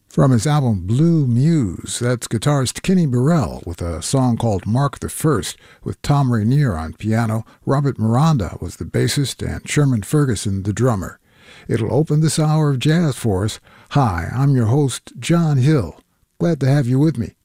From his album Blue Muse, that's guitarist Kenny Burrell with a song called Mark the First with Tom Rainier on piano, Robert Miranda was the bassist, and Sherman Ferguson the drummer. It'll open this hour of jazz for us. Hi, I'm your host, John Hill. Glad to have you with me.